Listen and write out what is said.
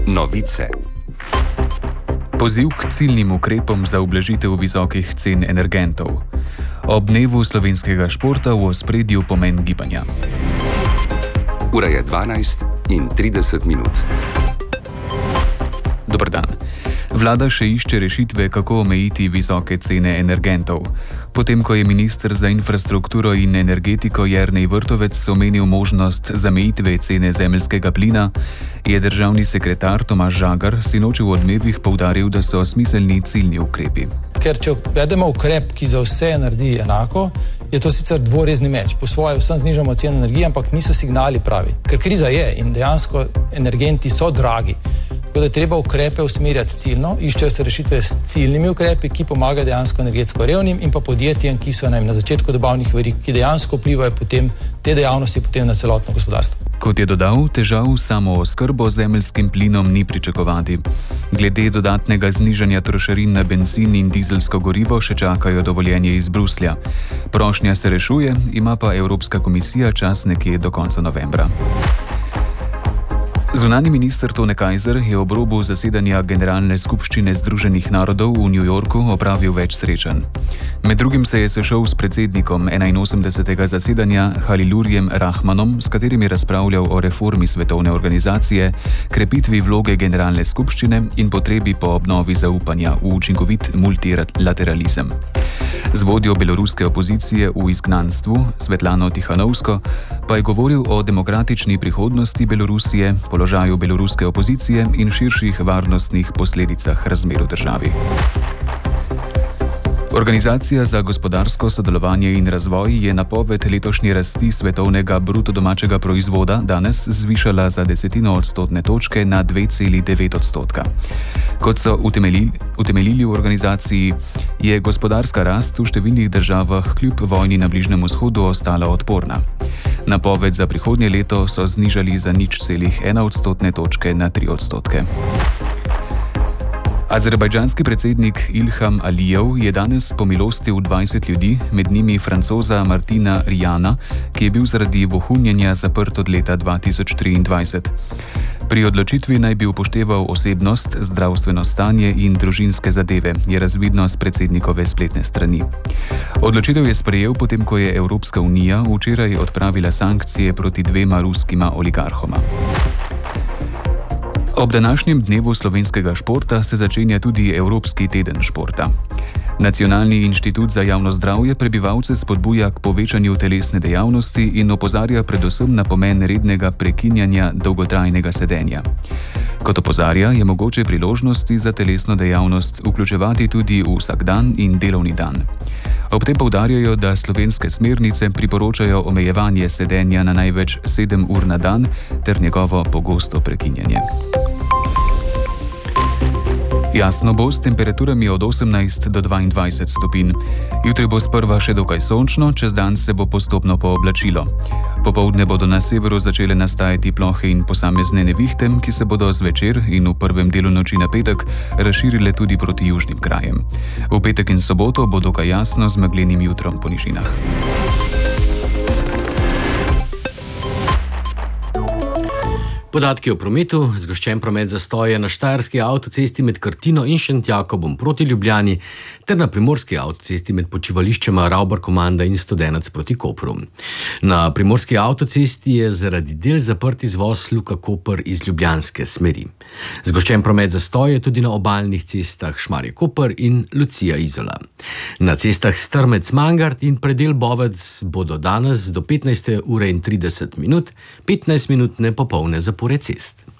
Novice. Poziv k ciljnim ukrepom za ublažitev visokih cen energentov. Ob dnevu slovenskega športa v ospredju pomen gibanja. Ura je 12:30. Dober dan. Vlada še išče rešitve, kako omejiti visoke cene energentov. Potem, ko je minister za infrastrukturo in energetiko Jernej Vrtovec omenil možnost zamejitve cene zemeljskega plina, je državni sekretar Tomaž Žagar sinoči v Odmevih poudaril, da so smiselni ciljni ukrepi. Ker če uvedemo ukrep, ki za vse naredi enako, je to sicer dvorezni meč. Po svoje vsem znižamo ceno energije, ampak niso signali pravi. Ker kriza je in dejansko energenti so dragi. Tako da je treba ukrepe usmerjati ciljno, iščejo se rešitve s ciljnimi ukrepi, ki pomagajo dejansko energetsko revnim in pa podjetjem, ki so na začetku dobavnih verig, ki dejansko vplivajo potem te dejavnosti potem na celotno gospodarstvo. Kot je dodal, težav samooskrbo z zemeljskim plinom ni pričakovati. Glede dodatnega znižanja trošarin na bencin in dizelsko gorivo še čakajo dovoljenje iz Bruslja. Prošnja se rešuje, ima pa Evropska komisija čas nekje do konca novembra. Zunanji minister Tone Kajzer je ob robu zasedanja Generalne skupščine Združenih narodov v New Yorku opravil več srečanj. Med drugim se je sešel s predsednikom 81. zasedanja Halilurjem Rahmanom, s katerim je razpravljal o reformi svetovne organizacije, krepitvi vloge Generalne skupščine in potrebi po obnovi zaupanja v učinkovit multilateralizem. Z vodjo beloruske opozicije v izgnanstvu, Svetlano Tihanovsko, pa je govoril o demokratični prihodnosti Belorusije, položaju beloruske opozicije in širših varnostnih posledicah razmer v državi. Organizacija za gospodarsko sodelovanje in razvoj je napoved letošnje rasti svetovnega bruto domačega proizvoda danes zvišala za 0,1 odstotne točke na 2,9 %. Kot so utemeljili v organizaciji, je gospodarska rast v številnih državah kljub vojni na Bližnjem vzhodu ostala odporna. Napoved za prihodnje leto so znižali za 0,1 odstotne točke na 3 %. Azerbajdžanski predsednik Ilham Alijev je danes pomilostil 20 ljudi, med njimi Francoza Martina Rijana, ki je bil zaradi vohunjenja zaprt od leta 2023. Pri odločitvi naj bi upošteval osebnost, zdravstveno stanje in družinske zadeve, je razvidno s predsednikove spletne strani. Odločitev je sprejel potem, ko je Evropska unija včeraj odpravila sankcije proti 2 ruskima oligarhoma. Ob današnjem dnevu slovenskega športa se začenja tudi Evropski teden športa. Nacionalni inštitut za javno zdravje prebivalce spodbuja k povečanju telesne dejavnosti in opozarja predvsem na pomen rednega prekinjanja dolgotrajnega sedenja. Kot opozarja, je mogoče priložnosti za telesno dejavnost vključevati tudi v vsak dan in delovni dan. Ob tem poudarjajo, da slovenske smernice priporočajo omejevanje sedenja na največ 7 ur na dan ter njegovo pogosto prekinjanje. Jasno bo s temperaturami od 18 do 22 stopinj. Jutri bo sprva še dokaj sončno, čez dan se bo postopno pooblačilo. Popoldne bodo na severu začele nastajati plohe in posamezne nevihte, ki se bodo zvečer in v prvem delu noči na petek razširile tudi proti južnim krajem. V petek in soboto bo dokaj jasno z meglenim jutrom po nižinah. Podatki o prometu: zgoščen promet zastoja na štajerski avtocesti med Krtino in Šentjakobom proti Ljubljani ter na primorski avtocesti med počivališčema Ravbar-Komanda in Studenec proti Kopru. Na primorski avtocesti je zaradi del zaprt izvoz Luka-Koper iz ljubljanske smeri. Zgoščen promet zastoja tudi na obalnih cestah Šmarje-Koper in Lucija-Izola. Na cestah Strmec-Mangart in predel Bovec bodo danes do 15:30 15-minutne popolne zapore cest.